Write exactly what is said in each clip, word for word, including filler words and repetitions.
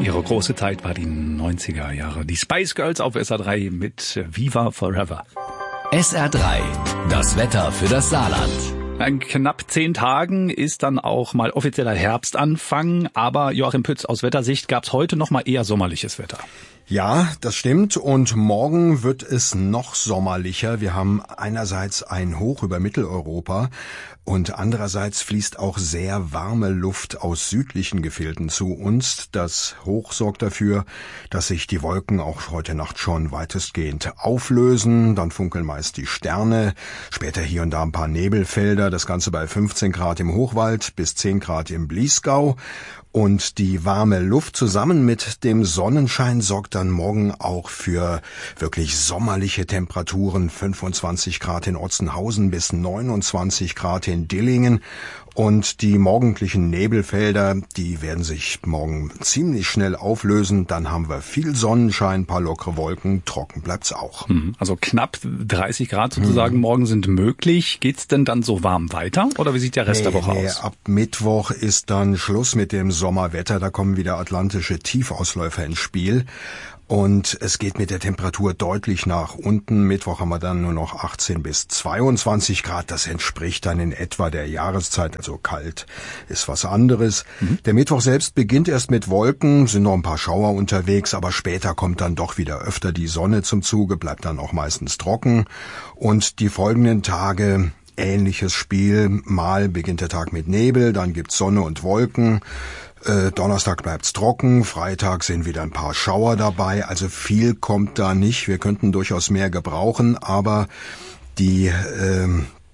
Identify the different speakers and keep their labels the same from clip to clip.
Speaker 1: Ihre große Zeit war die neunziger Jahre. Die Spice Girls auf S R drei mit Viva Forever.
Speaker 2: S R drei, das Wetter für das Saarland.
Speaker 1: In knapp zehn Tagen ist dann auch mal offizieller Herbstanfang, aber Joachim Pütz, aus Wettersicht gab's heute noch mal eher sommerliches Wetter.
Speaker 3: Ja, das stimmt. Und morgen wird es noch sommerlicher. Wir haben einerseits ein Hoch über Mitteleuropa und andererseits fließt auch sehr warme Luft aus südlichen Gefilden zu uns. Das Hoch sorgt dafür, dass sich die Wolken auch heute Nacht schon weitestgehend auflösen. Dann funkeln meist die Sterne. Später hier und da ein paar Nebelfelder. Das Ganze bei fünfzehn Grad im Hochwald bis zehn Grad im Bliesgau. Und die warme Luft zusammen mit dem Sonnenschein sorgt dann morgen auch für wirklich sommerliche Temperaturen. fünfundzwanzig Grad in Otzenhausen bis neunundzwanzig Grad in Dillingen. Und die morgendlichen Nebelfelder, die werden sich morgen ziemlich schnell auflösen. Dann haben wir viel Sonnenschein, paar lockere Wolken, trocken bleibt's auch.
Speaker 1: Also knapp dreißig Grad sozusagen hm. morgen sind möglich. Geht's denn dann so warm weiter oder wie sieht der Rest
Speaker 3: nee,
Speaker 1: der Woche
Speaker 3: nee,
Speaker 1: aus?
Speaker 3: Ab Mittwoch ist dann Schluss mit dem Sommerwetter. Da kommen wieder atlantische Tiefausläufer ins Spiel. Und es geht mit der Temperatur deutlich nach unten. Mittwoch haben wir dann nur noch achtzehn bis zweiundzwanzig Grad. Das entspricht dann in etwa der Jahreszeit. Also kalt ist was anderes. Mhm. Der Mittwoch selbst beginnt erst mit Wolken, sind noch ein paar Schauer unterwegs, aber später kommt dann doch wieder öfter die Sonne zum Zuge, bleibt dann auch meistens trocken. Und die folgenden Tage ähnliches Spiel. Mal beginnt der Tag mit Nebel, dann gibt's Sonne und Wolken. Äh, Donnerstag bleibt's trocken, Freitag sind wieder ein paar Schauer dabei, also viel kommt da nicht. Wir könnten durchaus mehr gebrauchen, aber die äh,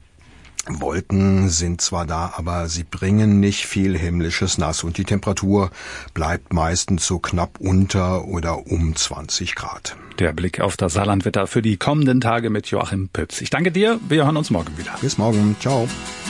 Speaker 3: Wolken sind zwar da, aber sie bringen nicht viel himmlisches Nass und die Temperatur bleibt meistens so knapp unter oder um zwanzig Grad.
Speaker 1: Der Blick auf das Saarlandwetter für die kommenden Tage mit Joachim Pütz. Ich danke dir, wir hören uns morgen wieder.
Speaker 3: Bis morgen, ciao.